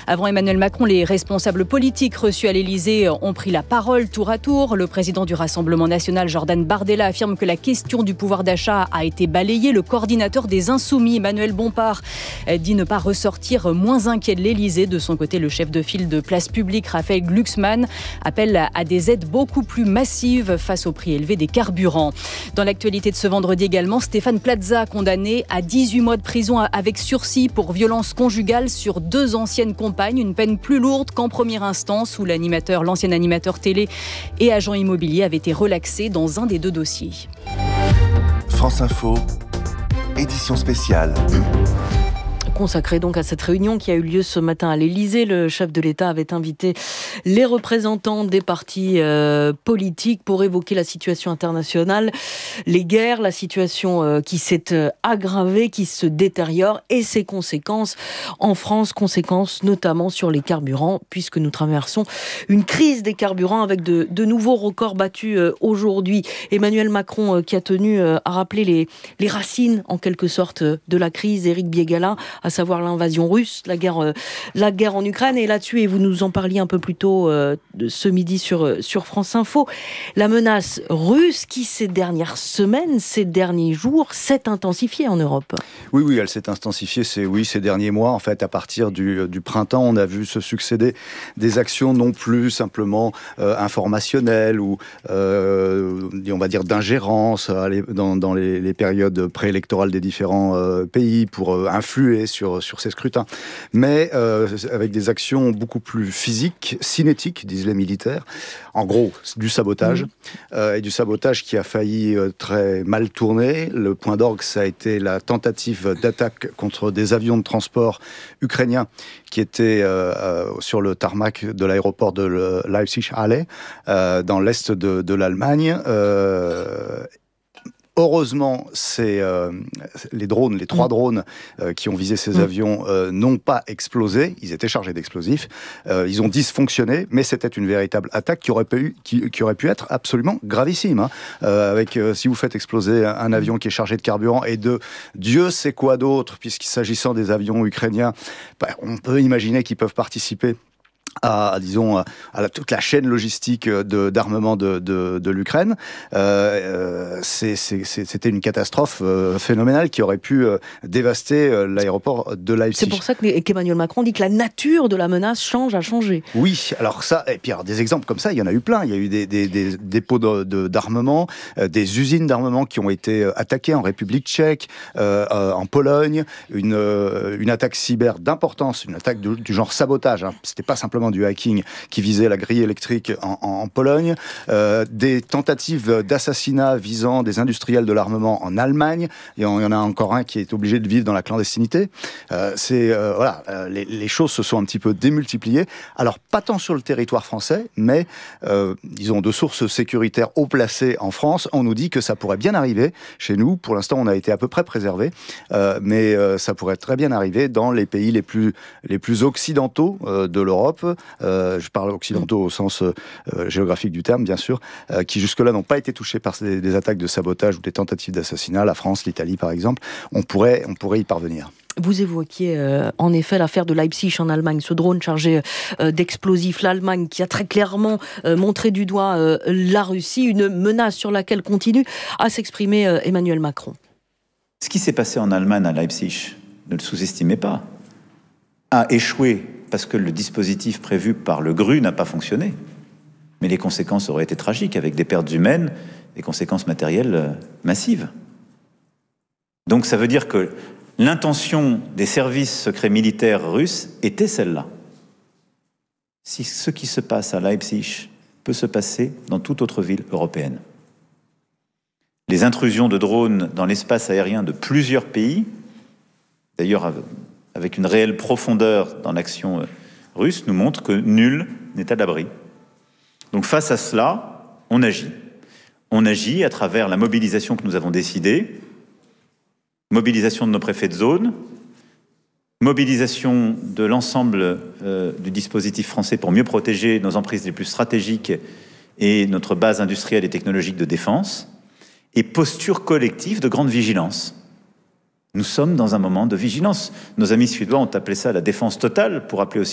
Avant Emmanuel Macron, les responsables politiques reçus à l'Élysée ont pris la parole tour à tour. Le président du Rassemblement national, Jordan Bardella, affirme que la question du pouvoir d'achat a été balayée. Le coordinateur des Insoumis, Manuel Bompard, dit ne pas ressortir moins inquiet de l'Élysée. De son côté, le chef de file de Place Publique, Raphaël Glucksmann, appelle à des aides beaucoup plus massives face au prix élevé des carburants. Dans l'actualité de ce vendredi également, Stéphane Plaza, condamné à 18 mois de prison avec sursis pour violence conjugale sur 2 anciennes compagnes, une peine plus lourde qu'en première instance où l'ancien animateur télé et agent immobilier avait été relaxé dans un des 2 dossiers. France Info, édition spéciale. Consacré donc à cette réunion qui a eu lieu ce matin à l'Élysée. Le chef de l'État avait invité les représentants des partis politiques pour évoquer la situation internationale, les guerres, la situation qui s'est aggravée, qui se détériore et ses conséquences en France, conséquences notamment sur les carburants, puisque nous traversons une crise des carburants avec de nouveaux records battus aujourd'hui. Emmanuel Macron qui a tenu à rappeler les racines en quelque sorte de la crise, Éric Biégala, à savoir l'invasion russe, la guerre en Ukraine. Et là-dessus, et vous nous en parliez un peu plus tôt ce midi sur France Info, la menace russe qui, ces dernières semaines, ces derniers jours, s'est intensifiée en Europe. Oui, elle s'est intensifiée ces derniers mois. En fait, à partir du printemps, on a vu se succéder des actions non plus simplement informationnelles ou, on va dire, d'ingérence dans les périodes préélectorales des différents pays pour influer sur ces scrutins, mais avec des actions beaucoup plus physiques, cinétiques, disent les militaires. En gros, du sabotage, et du sabotage qui a failli très mal tourner. Le point d'orgue, ça a été la tentative d'attaque contre des avions de transport ukrainiens qui étaient sur le tarmac de l'aéroport de Leipzig-Halle, dans l'est de l'Allemagne. Heureusement, les 3 drones qui ont visé ces avions n'ont pas explosé. Ils étaient chargés d'explosifs. Ils ont dysfonctionné, mais c'était une véritable attaque qui aurait pu être absolument gravissime. Si vous faites exploser un avion qui est chargé de carburant et de Dieu sait quoi d'autre, puisqu'il s'agissant des avions ukrainiens, on peut imaginer qu'ils peuvent participer à toute la chaîne logistique d'armement de l'Ukraine. C'était une catastrophe phénoménale qui aurait pu dévaster l'aéroport de Leipzig. C'est pour ça qu'Emmanuel Macron dit que la nature de la menace a changé. Oui, alors ça, et puis alors, des exemples comme ça, il y en a eu plein. Il y a eu des dépôts d'armement, des usines d'armement qui ont été attaquées en République tchèque, en Pologne, une attaque cyber d'importance, une attaque du genre sabotage. C'était pas simplement du hacking qui visait la grille électrique en Pologne, des tentatives d'assassinat visant des industriels de l'armement en Allemagne. Il y en a encore un qui est obligé de vivre dans la clandestinité. Les choses se sont un petit peu démultipliées. Alors, pas tant sur le territoire français, mais disons de sources sécuritaires haut placées en France, on nous dit que ça pourrait bien arriver chez nous. Pour l'instant, on a été à peu près préservés, mais ça pourrait très bien arriver dans les pays les plus occidentaux de l'Europe. Je parle occidentaux au sens géographique du terme, bien sûr, qui jusque-là n'ont pas été touchés par des attaques de sabotage ou des tentatives d'assassinat. La France, l'Italie, par exemple, on pourrait y parvenir. Vous évoquiez en effet l'affaire de Leipzig en Allemagne, ce drone chargé d'explosifs. L'Allemagne qui a très clairement montré du doigt la Russie, une menace sur laquelle continue à s'exprimer Emmanuel Macron. Ce qui s'est passé en Allemagne à Leipzig, ne le sous-estimez pas, a échoué parce que le dispositif prévu par le GRU n'a pas fonctionné. Mais les conséquences auraient été tragiques, avec des pertes humaines, des conséquences matérielles massives. Donc ça veut dire que l'intention des services secrets militaires russes était celle-là. Si ce qui se passe à Leipzig peut se passer dans toute autre ville européenne. Les intrusions de drones dans l'espace aérien de plusieurs pays, d'ailleurs avec une réelle profondeur dans l'action russe, nous montrent que nul n'est à l'abri. Donc face à cela, on agit. On agit à travers la mobilisation que nous avons décidée, mobilisation de nos préfets de zone, mobilisation de l'ensemble du dispositif français pour mieux protéger nos emprises les plus stratégiques et notre base industrielle et technologique de défense, et posture collective de grande vigilance. Nous sommes dans un moment de vigilance. Nos amis suédois ont appelé ça la défense totale, pour appeler aussi